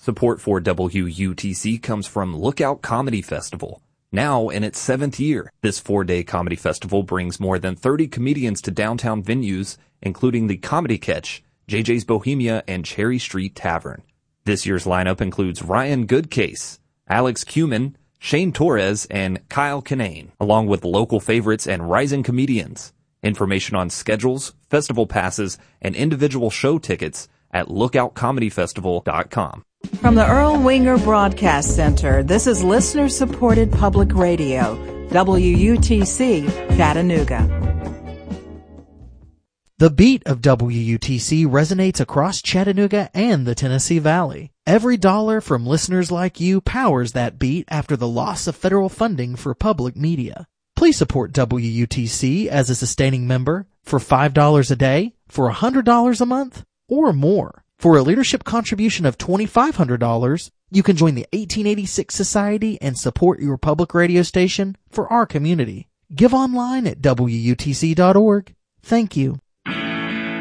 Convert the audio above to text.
Support for WUTC comes from Lookout Comedy Festival. Now in its 7th year, this 4-day comedy festival brings more than 30 comedians to downtown venues, including the Comedy Catch, JJ's Bohemia, and Cherry Street Tavern. This year's lineup includes Ryan Goodcase, Alex Cuman, Shane Torres, and Kyle Kinane, along with local favorites and rising comedians. Information on schedules, festival passes, and individual show tickets at lookoutcomedyfestival.com. From the Earl Winger Broadcast Center, this is listener-supported public radio, WUTC, Chattanooga. The beat of WUTC resonates across Chattanooga and the Tennessee Valley. Every dollar from listeners like you powers that beat after the loss of federal funding for public media. Please support WUTC as a sustaining member for $5 a day, for $100 a month, or more. For a leadership contribution of $2,500, you can join the 1886 Society and support your public radio station for our community. Give online at WUTC.org. Thank you.